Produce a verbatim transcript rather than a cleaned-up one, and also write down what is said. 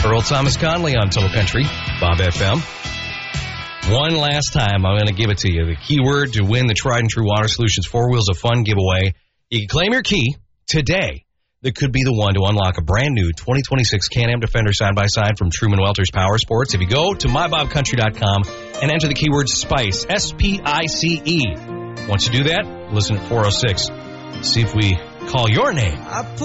Earl Thomas Conley on Total Country, Bob F M. One last time, I'm going to give it to you. The keyword to win the Tried and True Water Solutions Four Wheels of Fun giveaway. You can claim your key today. That could be the one to unlock a brand new twenty twenty-six Can-Am Defender side-by-side from Truman Welter's Power Sports. If you go to my bob country dot com and enter the keyword SPICE, S P I C E. Once you do that, listen at four oh six. See if we call your name